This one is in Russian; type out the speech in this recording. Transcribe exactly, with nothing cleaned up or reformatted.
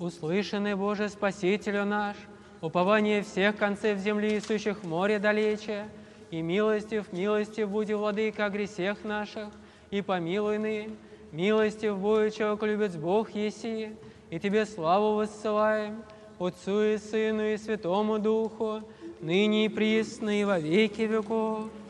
Услышанный, Боже, Спасителю наш, упование всех концев земли, сущих в море далече, и милостив, милостив буди, владыка, о гресех наших, и помилуй ны, милостив будет, человек любит Бог еси, и Тебе славу воссылаем, Отцу и Сыну и Святому Духу, ныне и присно и во веки веков.